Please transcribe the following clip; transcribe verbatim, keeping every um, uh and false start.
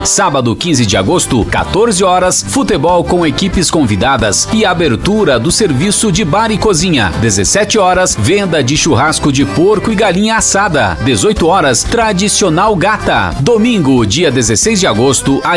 Sábado, quinze de agosto, quatorze horas, futebol com equipes convidadas e abertura do serviço de bar e cozinha. dezessete horas, venda de churrasco de porco e galinha assada. dezoito horas, tradicional gata. Domingo, dia dezesseis de agosto, a